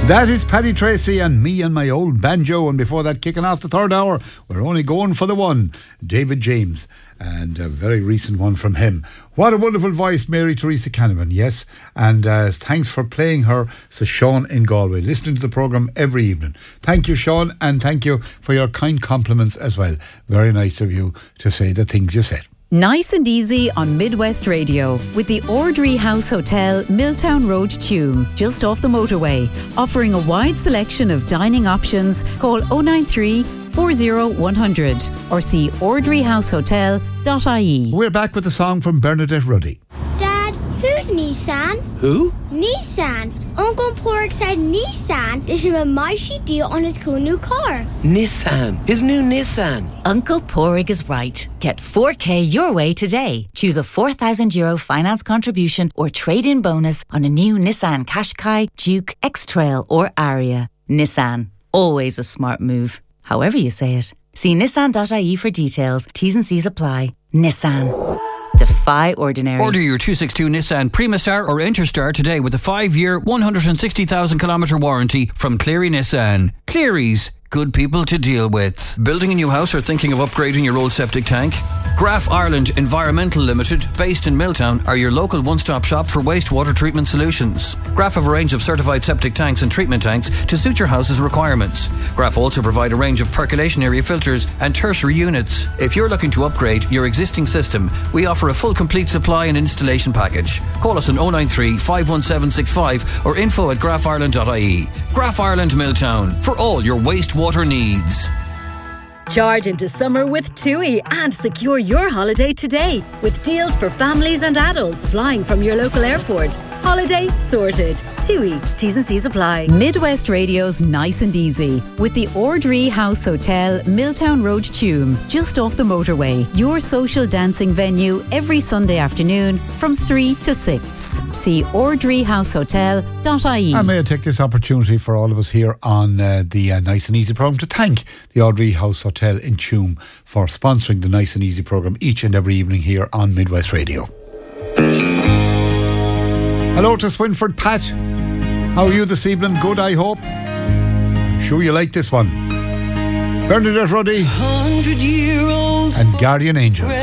That is Paddy Tracy and Me and My Old Banjo, and before that, kicking off the third hour, we're only going for the one, David James, and a very recent one from him. What a wonderful voice, Mary Teresa Canavan, yes, and thanks for playing her, says Sean in Galway, listening to the programme every evening. Thank you, Sean, and thank you for your kind compliments as well. Very nice of you to say the things you said. Nice and easy on Midwest Radio with the Ordry House Hotel, Milltown Road, Tuam, just off the motorway. Offering a wide selection of dining options. Call 093 40 100 or see ordryhousehotel.ie. We're back with the song from Bernadette Ruddy. Dad, who's Nissan? Who? Nissan. Uncle Pork said Nissan. There's a mighty deal on his cool new car. Nissan. His new Nissan. Uncle Porig is right. Get 4K your way today. Choose a €4,000 finance contribution or trade-in bonus on a new Nissan Qashqai, Duke, X-Trail or Aria. Nissan. Always a smart move. However you say it. See nissan.ie for details. T's and C's apply. Nissan. Defy ordinary. Order your 262 Nissan Primastar or Interstar today with a 5-year, 160,000 kilometre warranty from Cleary Nissan. Cleary's. Good people to deal with. Building a new house or thinking of upgrading your old septic tank? Graf Ireland Environmental Limited, based in Milltown, are your local one-stop shop for wastewater treatment solutions. Graf have a range of certified septic tanks and treatment tanks to suit your house's requirements. Graf also provide a range of percolation area filters and tertiary units. If you're looking to upgrade your existing system, we offer a full complete supply and installation package. Call us on 093 51765 or info@grafireland.ie. Graf Ireland Milltown, for all your wastewater needs. Charge into summer with TUI and secure your holiday today with deals for families and adults flying from your local airport. Holiday sorted. TUI. T's and C's apply. Midwest Radio's Nice and Easy with the Ordry House Hotel, Milltown Road, Tuam, just off the motorway. Your social dancing venue every Sunday afternoon from 3 to 6. See ordryhousehotel.ie. I may take this opportunity for all of us here on the Nice and Easy programme to thank the Ordry House Hotel in Tuam for sponsoring the Nice and Easy programme each and every evening here on Midwest Radio. Hello to Swinford Pat. How are you this evening? Good, I hope. I'm sure you like this one. Bernadette Ruddy 100-year-old and Guardian Angels.